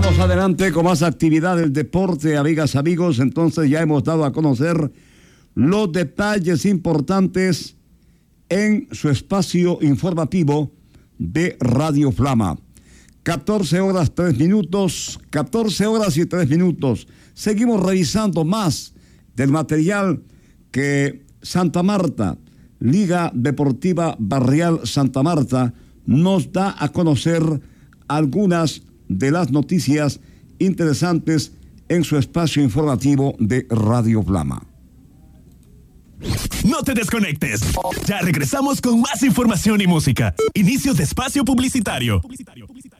Vamos adelante con más actividad del deporte, amigas, amigos. Entonces ya hemos dado a conocer los detalles importantes en su espacio informativo de Radio Flama. 14 horas 3 minutos, 14 horas y 3 minutos. Seguimos revisando más del material que Santa Marta, Liga Deportiva Barrial Santa Marta, nos da a conocer algunas de las noticias interesantes en su espacio informativo de Radio Flama. No te desconectes. Ya regresamos con más información y música. Inicio de espacio publicitario.